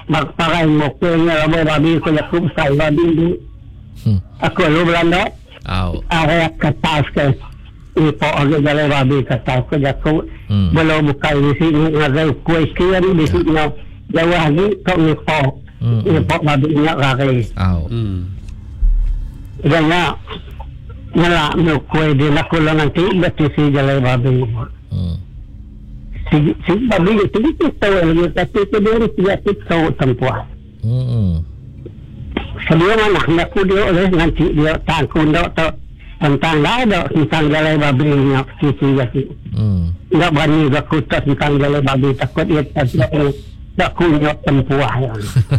pakai mokelnya lama babi ko yakum sai babi du. Aku lu Belanda. Area kertas ke. Ipo age jalan babi kertas ko yakum. Belum buka di sini ngagai kuih kian di sini. Jauh lagi kau ipo. Ipo babi nya kaki. Jangan nyala milk kuih di nakulo nanti berarti si jalan babi. Si babi itu tahu lagi tapi itu dia tidak tahu tempat. Sebelum anak aku dia oleh nanti dia takut tak tentang ada tentang jalan babi nya sisi jadi. Enggak berani aku tentang jalan babi takut dia tak punya tempat.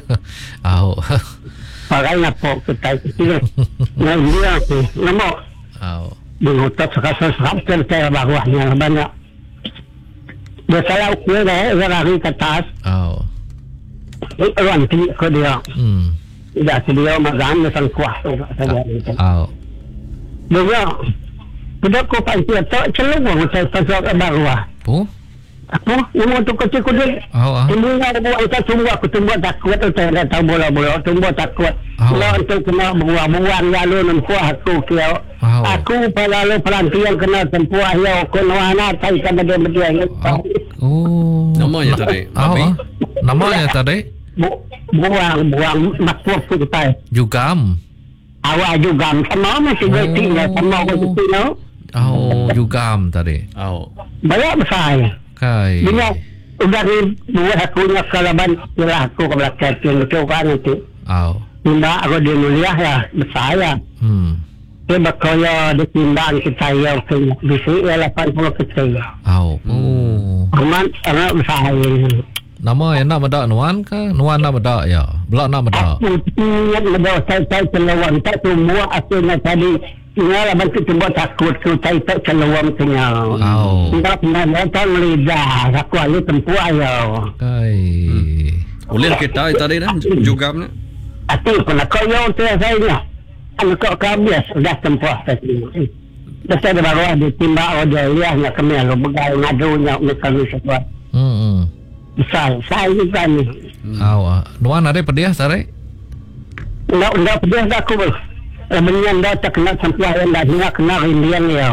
Pakai apa kita itu. Nah dia tu nama. Mengutak sekarang kerja bawahnya banyak. Dia salah ukir lari ke atas. Orang tinggi ke dia. Tidak dia makan dengan kuah saja. Dia sudah kau pasti tak celung saya pasal ke bawah. Apa? Yang tu kecil kuda. Ini ada buat kita semua ketemu takut tu tak tahu bola-bola semua takut. Kalau itu kena buang-buang lalu nempuah aku kira. Aku pada lalu pelantian kena tempuah ya kena anak tai kan dia dia. Namanya tadi. Namanya tadi? Buang makhluk kita. Jugam. Awak jugam sama masih bertinggal sama begitu. Jugam tadi. Banyak besar. Kai. Dia udah buat aku nak kalaban ialah aku ke belakang tu coba nanti. Tindak aku di mulia ya besar ya. Dia berkaya di tindak kita ya bisi ialah 80 kecil. Aman anak besar ini. Nama yang nak medak nuan ke? Nuan nak medak ya. Belak nak medak. Aku ingat medak saya celawan tak semua akhirnya tadi. Tinggal abang cuba takut ku saya tak keluar tinggal. Tidak pernah datang lidah. Aku ayu tempuh ayo. Ulil kita tadi dah juga ni. Ati pernah kau tu saya ni. Anu kau kabis dah tempuh tadi. Dah ada baru ada timbak ada liahnya kami lalu begal ngadunya kami sebuah. Besar saya juga ni. Nuan ada pediah tarik? Enggak pediah dah aku. Menyan dah tak kena tempuh yang dah dia kena rindian ya.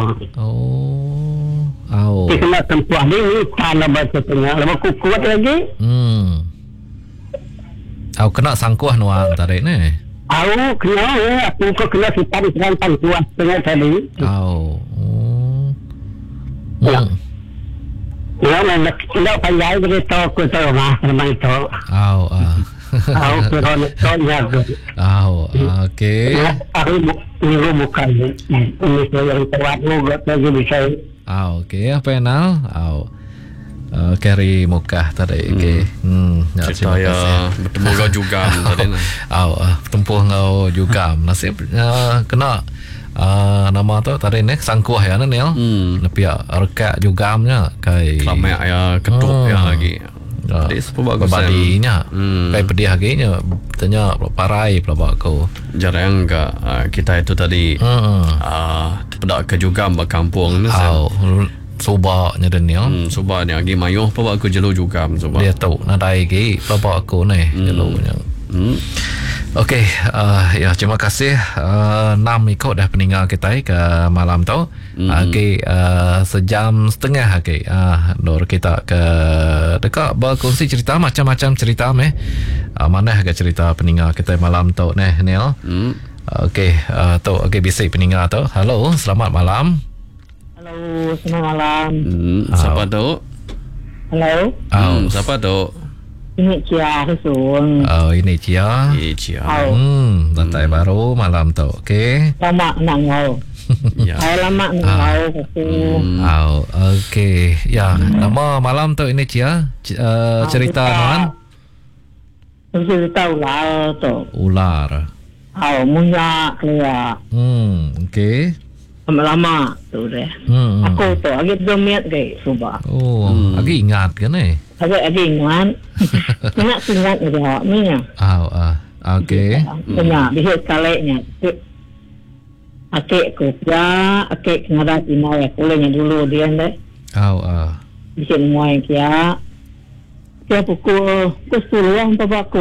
Dia kena tempuh ni tanah baca tengah. Lepas aku kuat lagi. Kena sangkuh nuan tarik ni. Kena aku kena sipan dengan kuat tengah tadi. Nak pandai beritahu aku tahu mah memang itu. Okey. Aku ni bukan ini saya yang terawat juga lagi bisa. Okey, apa enal? Carry mukah tadi. Okey. Cerita ya bertemu kau juga tadi. Tempuh kau juga. Nasib kena nama tu tadi ni sangkuh ya Nil. Tapi rekat jugamnya kai. Klamek ya ketuk ya lagi. Jadi sebab badinya kayak pedih haginya tanya parai pelabak aku jarang ke kita itu tadi pedak ke juga berkampung ni subaknya Daniel subaknya lagi mayuh pelabak aku jelu juga subak dia tahu nadai lagi pelabak aku ni jelunya. Okey, ya terima kasih 6 ikut dah peninggal kita ke malam tu. Okey, sejam setengah okey. Nur kita ke dekat berkongsi cerita macam-macam cerita mana agak cerita peninggal kita malam tu Neil. Okey, tu okey bisik peninggal tu. Halo, selamat malam. Halo, selamat malam. Siapa tu? Halo. Siapa tu? Ini Cia Husun. Ini Cia. Lantai baru malam tu. Okey. Lama nak ngau. Lama nak ngau. Okey. Ya, nama malam tu ini Cia. Cerita nuan. Cerita ular tu. Ular. Munyak dia. Okey. Lama tu deh. Aku tu agak domiat ke subah. Agak ingat kan Agak ingat. Ingat dia ni ya. Okey. Kena bisa kaleknya. Akik kerja, akik ngada timau ya kulenya dulu dia deh. Bisa muai kia. Dia pukul 10 bapak aku.